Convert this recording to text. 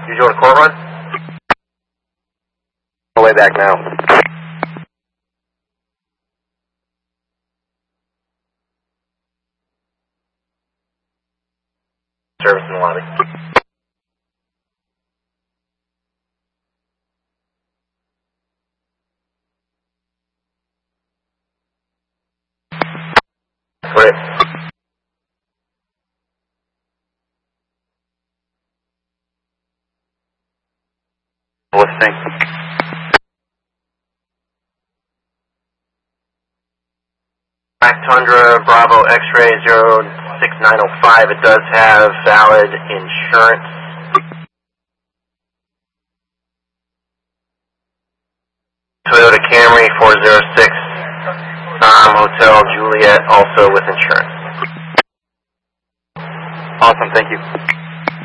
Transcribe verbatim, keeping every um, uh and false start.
You doing a court run? On the way back now. Service in the lobby. Great. Listening. Black Tundra, Bravo X-ray zero six nine zero five. It does have valid insurance. Toyota Camry four zero six, Tom Hotel Juliet, also with insurance. Awesome, thank you.